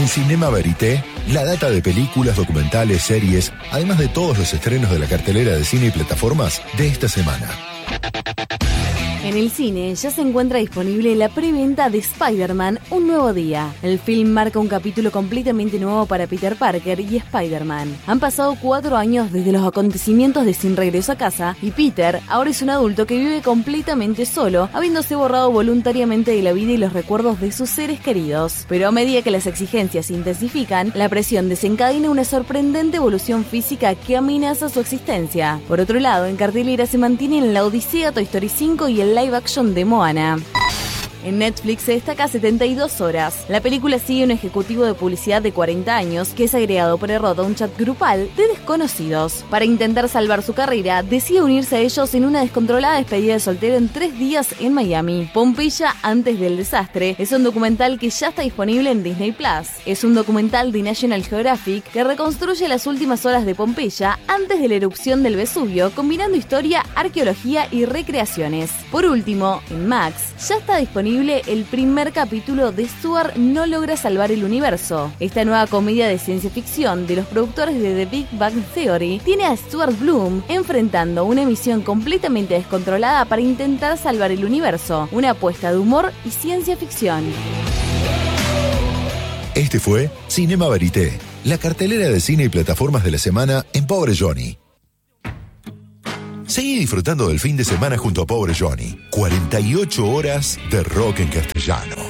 En Cinema Verité, la data de películas, documentales, series, además de todos los estrenos de la cartelera de cine y plataformas de esta semana. En el cine ya se encuentra disponible la preventa de Spider-Man Un Nuevo Día. El film marca un capítulo completamente nuevo para Peter Parker y Spider-Man. Han pasado 4 años desde los acontecimientos de Sin Regreso a Casa y Peter ahora es un adulto que vive completamente solo, habiéndose borrado voluntariamente de la vida y los recuerdos de sus seres queridos. Pero a medida que las exigencias se intensifican, la presión desencadena una sorprendente evolución física que amenaza su existencia. Por otro lado, en cartelera se mantienen La Odisea, Toy Story 5 y el live action de Moana. En Netflix se destaca 72 horas. La película sigue un ejecutivo de publicidad de 40 años que es agregado por error a un chat grupal de desconocidos. Para intentar salvar su carrera, decide unirse a ellos en una descontrolada despedida de soltero en 3 días en Miami. Pompeya antes del desastre es un documental que ya está disponible en Disney Plus. Es un documental de National Geographic que reconstruye las últimas horas de Pompeya antes de la erupción del Vesubio, combinando historia, arqueología y recreaciones. Por último, en Max ya está disponible el primer capítulo de Stuart no logra salvar el universo. Esta nueva comedia de ciencia ficción de los productores de The Big Bang Theory tiene a Stuart Bloom enfrentando una misión completamente descontrolada para intentar salvar el universo, una apuesta de humor y ciencia ficción. Este fue Cinema Verité, la cartelera de cine y plataformas de la semana en Pobre Johnny. Seguí disfrutando del fin de semana junto a Pobre Johnny. 48 horas de rock en castellano.